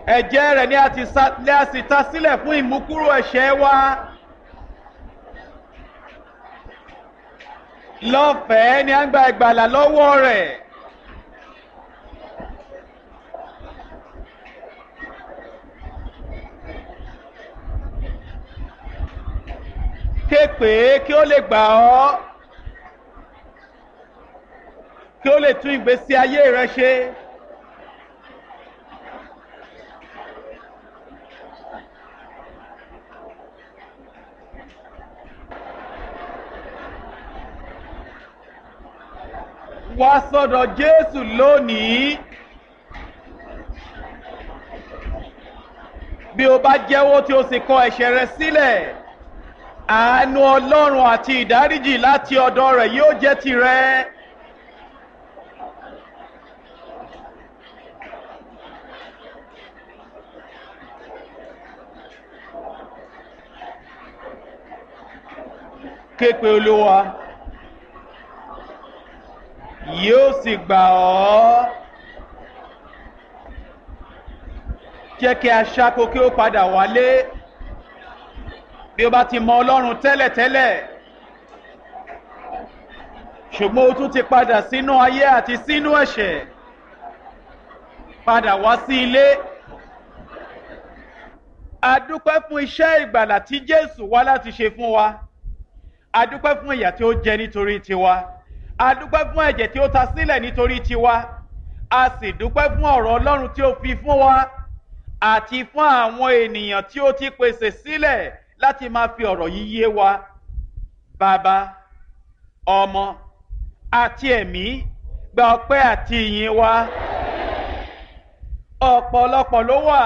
ẹ̀jẹ̀ rẹ̀ ni a sì ta sílẹ̀ fún ìmúkúrò ẹ̀ṣẹ̀ wa. Lọ́fẹ̀ẹ́ ni a ń gba ìgbàlà lọ́wọ́ rẹ̀. Ké pè é kí ó lè gbà ọ́, kí ó lè tún ìgbésí ayé rẹ ṣe. Wá sọ́dọ̀ Jésù lónìí. Bí o bá jẹ́wọ́ tí o sì kọ ẹ̀ṣẹ̀ rẹ sílẹ̀, àánú Ọlọ́run àti ìdáríjì láti ọ̀dọ̀ rẹ̀ yóò jẹ́ tìrẹ. Ké pe Olúwa, yóò sì gbà ọ́. Jẹ́ kí aṣáko kí ó padà wálé. Bí o bá ti mọ Ọlọ́run tẹ́lẹ̀tẹ́lẹ̀, ṣùgbọ́n o tún ti padà sínú ayé àti sínú ẹ̀ṣẹ̀, padà wá sí ilé. A dúpẹ́ fún iṣẹ́ ìgbàlà tí Jésù wá láti ṣe fún wa. A dúpẹ́ fún ìyà tí ó jẹ nítorí tiwa. A dúpẹ́ fún ẹ̀jẹ̀ tí ó ta sílẹ̀ nítorí tiwa. A sì dúpẹ́ fún ọ̀rọ̀ Ọlọ́run tí ó fi fún wa àti fún àwọn ènìyàn tí ó ti pèsè sílẹ̀ láti máa fi ọ̀rọ̀ yìí yé wa. Bàbá, Ọmọ àti Ẹ̀mí, gba ọpẹ́ àti ìyìn wa. Ọ̀pọ̀lọpọ̀ ló wà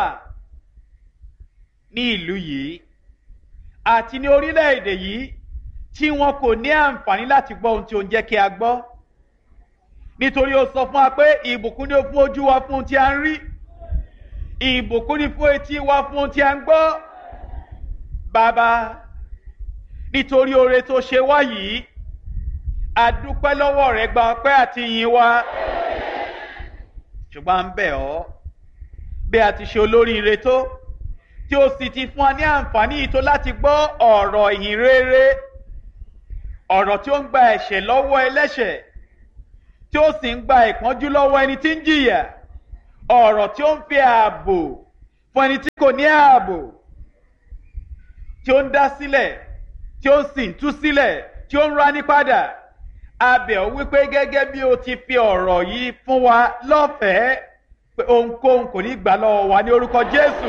ní ìlú yìí àti ní orílẹ̀-èdè yìí tí wọn kò ní àǹfààní láti gbọ́ ohun tí ó ń jẹ́ kí a gbọ́. Nítorí ó sọ fún wa pé ìbùkún ni fún ojú wa fún ohun tí a ń rí, ìbùkún ni fún etí wa fún ohun tí a ń gbọ́. Bàbá, nítorí oore tó ṣe wá yìí, a dúpẹ́ lọ́wọ́ rẹ, gba ọpẹ́ àti ìyìn wa. Ṣùgbọ́n à ń bẹ̀ ọ́, bí a ti ṣe olóríire tó, tí ó sì ti fún wa ní àǹfààní yìí tó láti gbọ́ ọ̀rọ̀ ìyìn rere, ọ̀rọ̀ tí ó ń gba ẹ̀ṣẹ̀ lọ́wọ́ ẹlẹ́ṣẹ̀, tí ó sì ń gba ìpọ́njú lọ́wọ́ ẹni tí ń jìyà, ọ̀rọ̀ tí ó ń fi ààbò fún ẹni tí kò ní ààbò, tí ó ń dá sílẹ̀, tí ó sì ń tú sílẹ̀, tí ó ń rání padà. A bẹ̀ ọ́ wípé gẹ́gẹ́ bí o ti fi ọ̀rọ̀ yìí fún wa lọ́fẹ̀ẹ́, pé ohunkóhun kò ní gbà lọ́wọ́ wa ní orúkọ Jésù.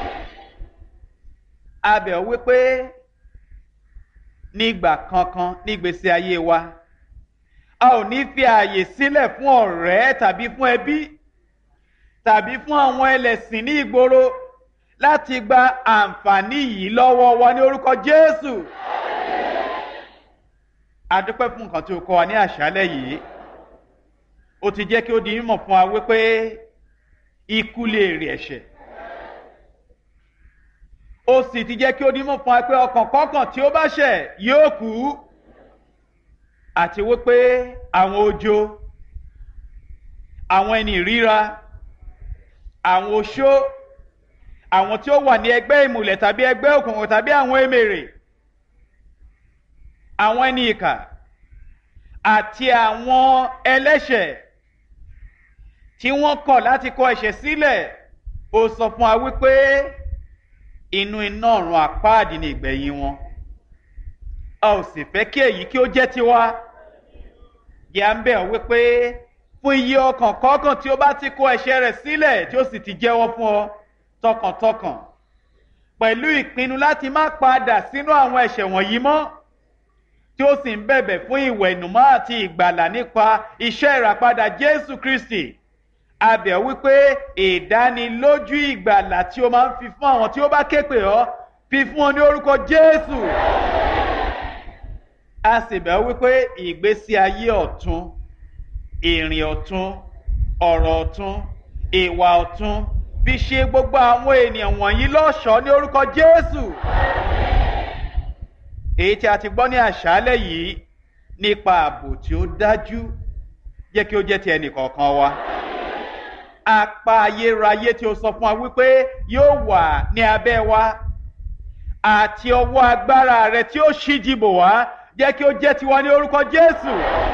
A bẹ̀ ọ́ wípé nígbà kankan nígbésí ayé wa, a ò ní fi ààyè sílẹ̀ fún ọ̀rẹ́ tàbí fún ẹbí tàbí fún àwọn ẹlẹ́sìn ní ìgboro láti gba àǹfààní yìí lọ́wọ́ wa ní orúkọ Jésù. A dúpẹ́ fún nǹkan tí o kọ́ wa ní àṣálẹ́ yìí. O ti jẹ́ kí ó di mímọ̀ fún wa wípé ikú lè èrè ẹ̀ṣẹ̀. Ó sì ti jẹ́ kí ó di mímọ̀ fún wa pé ọkàn kọ́kàn tí ó bá ṣẹ̀ yóò kú. Àti wípé àwọn ojo, àwọn ẹni ìríra, àwọn oṣó, àwọn tí ó wà ní ẹgbẹ́ ìmùlẹ̀ tàbí ẹgbẹ́ òkùnkùn tàbí àwọn èmèrè, àwọn ẹni ìkà àti àwọn ẹlẹ́ṣẹ̀ tí wọ́n kọ̀ láti kọ ẹ̀ṣẹ̀ sílẹ̀, ó sọ fún wa wípé inú iná ọ̀run àpáàdì ni ìgbẹ̀yìn wọn. A ò sì fẹ́ kí èyí kí ó jẹ́ tiwa. Yà ń bẹ̀ ọ́ wípé fún iye ọkàn kọ̀ọ̀kan tí ó bá ti kọ ẹ̀ṣẹ̀ rẹ̀ sílẹ̀ tí ó sì ti jẹ́wọ́ fún ọ tọkàntọkàn, pẹ̀lú ìpinnu láti má padà sínú àwọn ẹ̀ṣẹ̀ wọ̀nyí mọ́, tí ó sì ń bẹ̀bẹ̀ fún ìwẹ̀nùmọ́ àti ìgbàlà nípa iṣẹ́ ìràpadà Jésù Kristi. A bẹ̀ ọ́ wípé ìdánilójú ìgbàlà tí ó máa ń fi fún àwọn tí ó bá ké pè ọ́, fi fún ọ ní orúkọ Jésù. A sì bẹ̀ ọ́ wípé ìgbésí ayé ọ̀tun, ìrìn ọ̀tun, ọ̀rọ̀ ọ̀tun, ìwà ọ̀tun, fi ṣe gbogbo àwọn ènìyàn wọ̀nyí lọ́ṣọ̀ọ́ ní orúkọ Jésù. Èyí tí a ti gbọ́ ní àṣálẹ́ yìí nípa ààbò tí ó dájú, jẹ́ kí ó jẹ́ ti ẹnì kọ̀ọ̀kan wa. apá ayérayé tí o sọ fún wa wípé yóò wà ní abẹ́ wa àti ọwọ́ agbára rẹ tí ó ṣíji bò wá jẹ́ kí ó jẹ́ tiwa ní orúkọ Jésù.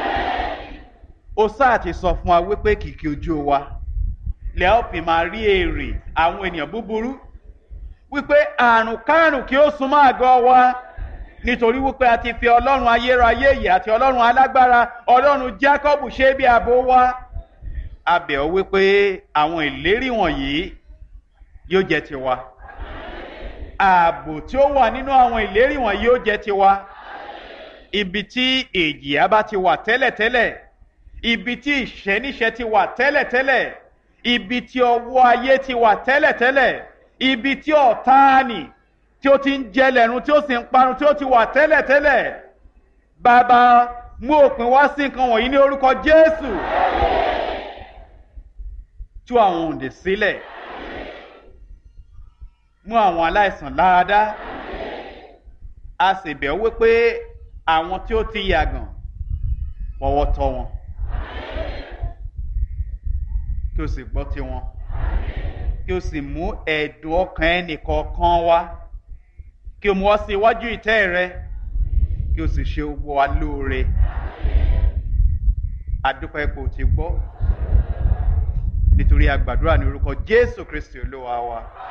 Ó sáà ti sọ fún wa wípé kìkì ojú wa lẹ́ ó fi máa rí èrè àwọn ènìyàn búburú, wípé àrùn kárùn kí ó súnmọ́ àgọ́ wa, nítorí wípé a ti fi Ọlọ́run ayérayé yìí àti Ọlọ́run alágbára, Ọlọ́run Jákọ́bù ṣe bí ààbò wa. A bẹ̀ ọ́ wípé àwọn ìlérí wọ̀nyí yóò jẹ́ tiwa. Ààbò tí ó wà nínú àwọn ìlérí wọ̀nyí yóò jẹ́ tiwa. Ibi tí ìjìyà bá ti wà tẹ́lẹ̀tẹ́lẹ̀, ibi tí ìṣẹ́níṣẹ́ ti wà tẹ́lẹ̀tẹ́lẹ̀, ibi tí ọwọ́ ayé ti wà tẹ́lẹ̀tẹ́lẹ̀, ibi tí ọ̀táànì tí ó ti ń jẹlẹ̀run tí ó sì ń parun tí ó ti wà tẹ́lẹ̀tẹ́lẹ̀. Bàbá, mú òpin wá sí nǹkan wọ̀nyí ní orúkọ Jésù. Tú àwọn òǹdè sílẹ̀, mú àwọn aláìsàn láradá. A sì bẹ̀ ọ́ wípé àwọn tí ó ti yàgàn fọwọ́ tọ́ wọn, kí o sì gbọ́ tiwọn, kí o sì mú ẹ̀dùn ọkàn ẹnìkọ̀ọ̀kan wá, kí o mú wá sí iwájú ìtẹ́ rẹ, kí o sì ṣe gbogbo wa lóore. Adúpẹ́ ipò tí gbọ́, nítorí a gbàdúrà ní orúkọ Jésù Kristi Olúwa wa.